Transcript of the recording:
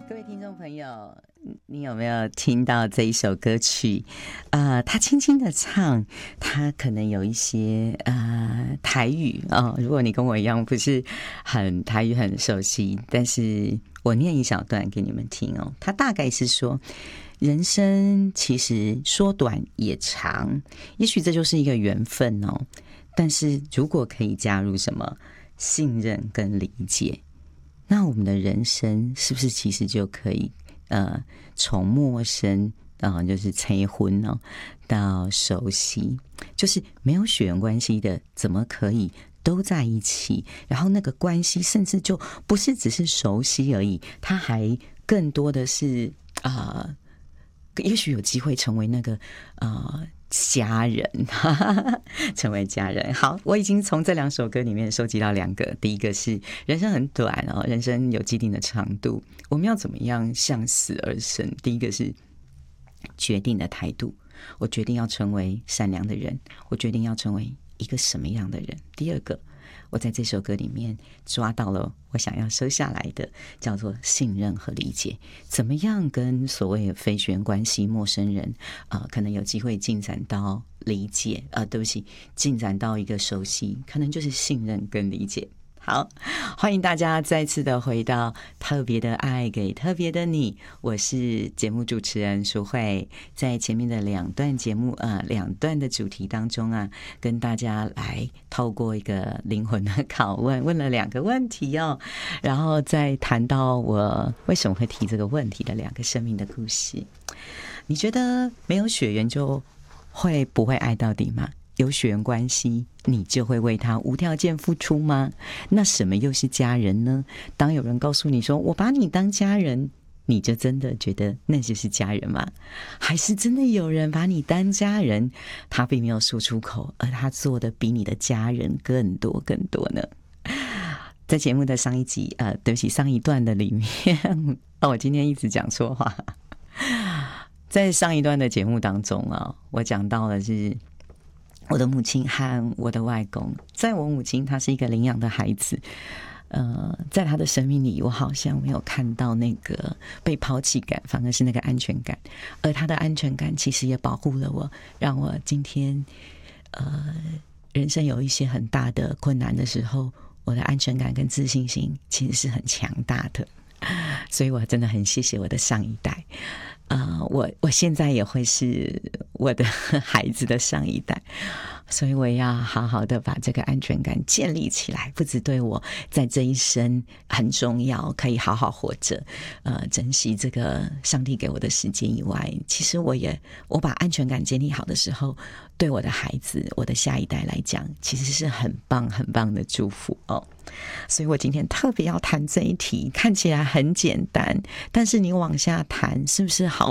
各位听众朋友，你有没有听到这一首歌曲？他轻轻的唱，他可能有一些台语哦。如果你跟我一样不是很台语很熟悉，但是我念一小段给你们听哦。他大概是说，人生其实说短也长，也许这就是一个缘分哦。但是如果可以加入什么信任跟理解，那我们的人生是不是其实就可以从陌生就是催婚哦到熟悉，就是没有血缘关系的怎么可以都在一起，然后那个关系甚至就不是只是熟悉而已，它还更多的是也许有机会成为那个家人，成为家人。好，我已经从这两首歌里面收集到两个。第一个是人生很短哦，人生有既定的长度，我们要怎么样向死而生？第一个是决定的态度，我决定要成为善良的人，我决定要成为一个什么样的人。第二个，我在这首歌里面抓到了我想要收下来的，叫做信任和理解。怎么样跟所谓的非血缘关系陌生人可能有机会进展到理解对不起，进展到一个熟悉，可能就是信任跟理解。好，欢迎大家再次的回到特别的爱给特别的你，我是节目主持人淑慧。在前面的两段节目两段的主题当中跟大家来透过一个灵魂的拷问，问了两个问题哦，然后再谈到我为什么会提这个问题的两个生命的故事。你觉得没有血缘就会不会爱到底吗？有血缘关系，你就会为他无条件付出吗？那什么又是家人呢？当有人告诉你说我把你当家人，你就真的觉得那就是家人吗？还是真的有人把你当家人，他并没有说出口，而他做的比你的家人更多更多呢？在节目的上一集对不起，上一段的里面我今天一直讲错话。在上一段的节目当中我讲到的是我的母亲和我的外公。在我母亲她是一个领养的孩子，在她的生命里我好像没有看到那个被抛弃感，反而是那个安全感，而她的安全感其实也保护了我，让我今天人生有一些很大的困难的时候，我的安全感跟自信心其实是很强大的。所以我真的很谢谢我的上一代。我现在也会是我的孩子的上一代，所以我也要好好的把这个安全感建立起来，不只对我在这一生很重要，可以好好活着珍惜这个上帝给我的时间以外，其实我把安全感建立好的时候，对我的孩子我的下一代来讲其实是很棒很棒的祝福哦。所以我今天特别要谈这一题，看起来很简单，但是你往下谈是不是好